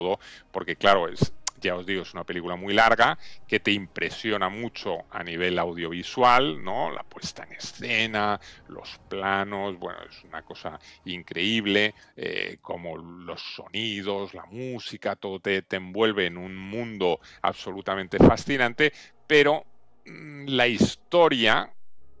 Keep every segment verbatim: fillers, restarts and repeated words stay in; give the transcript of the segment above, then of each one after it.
porque claro, es, ya os digo, es una película muy larga que te impresiona mucho a nivel audiovisual, ¿no? La puesta en escena, los planos, bueno, es una cosa increíble, eh, como los sonidos, la música, todo te, te envuelve en un mundo absolutamente fascinante, pero mmm, la historia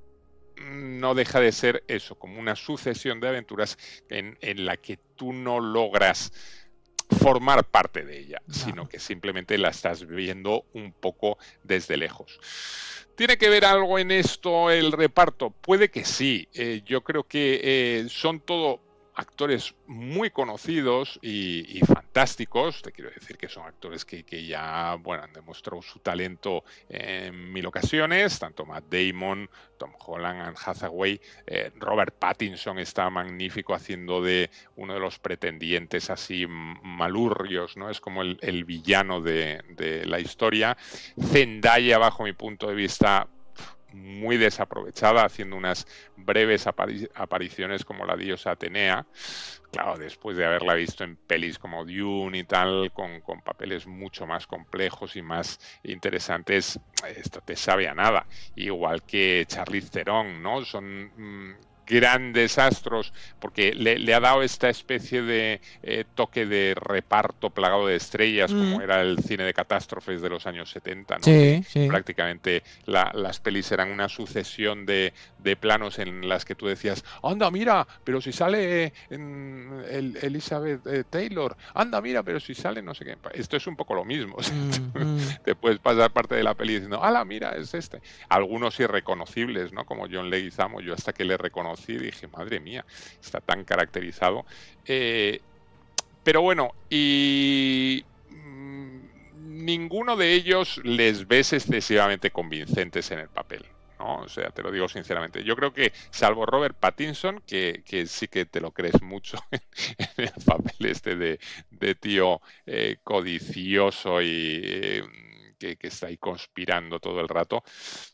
no deja de ser eso, como una sucesión de aventuras en, en la que tú no logras formar parte de ella, No. sino que simplemente la estás viendo un poco desde lejos. ¿Tiene que ver algo en esto el reparto? Puede que sí. Eh, yo creo que eh, son todo actores muy conocidos y, y fantásticos. Te quiero decir que son actores que, que ya bueno, han demostrado su talento en mil ocasiones, tanto Matt Damon, Tom Holland, Anne Hathaway, eh, Robert Pattinson está magnífico haciendo de uno de los pretendientes así malurrios, ¿no? Es como el, el villano de, de la historia. Zendaya, bajo mi punto de vista, muy desaprovechada, haciendo unas breves apari apariciones como la diosa Atenea. Claro, después de haberla visto en pelis como Dune y tal, con, con papeles mucho más complejos y más interesantes, esto te sabe a nada. Igual que Charlize Theron, ¿no? Son mmm, grandes astros, porque le, le, ha dado esta especie de eh, toque de reparto plagado de estrellas, Mm. como era el cine de catástrofes de los años setenta, ¿no? Que Sí, sí. prácticamente la, las pelis eran una sucesión de, de planos en las que tú decías, anda, mira, pero si sale en el, Elizabeth eh, Taylor, anda, mira, pero si sale no sé qué. Esto es un poco lo mismo. O sea, Mm, mm. te puedes pasar parte de la peli diciendo, ala, mira, es este. Algunos irreconocibles, ¿no? Como John Leguizamo, yo hasta que le reconocí dije, madre mía, está tan caracterizado. Eh, pero bueno, y mmm, ninguno de ellos les ves excesivamente convincentes en el papel, ¿no? O sea, te lo digo sinceramente. Yo creo que, salvo Robert Pattinson, que, que sí que te lo crees mucho en, en el papel este de, de tío eh, codicioso y eh, que, que está ahí conspirando todo el rato.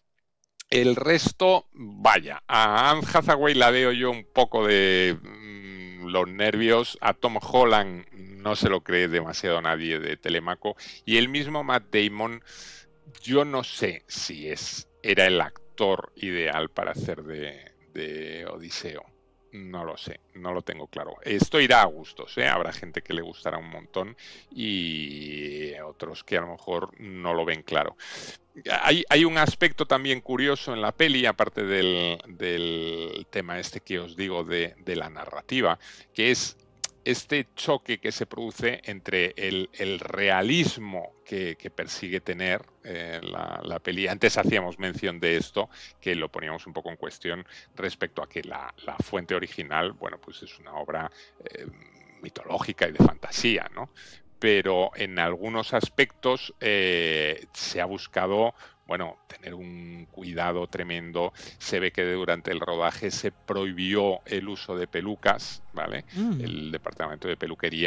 El resto, vaya, a Anne Hathaway la veo yo un poco de mmm, los nervios, a Tom Holland no se lo cree demasiado nadie de Telemaco, y el mismo Matt Damon, yo no sé si es, era el actor ideal para hacer de, de Odiseo. No lo sé, no lo tengo claro. Esto irá a gustos, ¿eh? Habrá gente que le gustará un montón y otros que a lo mejor no lo ven claro. Hay, hay un aspecto también curioso en la peli, aparte del, del tema este que os digo de, de la narrativa, que es este choque que se produce entre el, el realismo que, que, persigue tener eh, la, la peli. Antes hacíamos mención de esto, que lo poníamos un poco en cuestión respecto a que la, la fuente original, bueno, pues es una obra eh, mitológica y de fantasía, ¿no? Pero en algunos aspectos eh, se ha buscado, bueno, tener un cuidado tremendo. Se ve que durante el rodaje se prohibió el uso de pelucas, ¿vale? Mm. El departamento de peluquería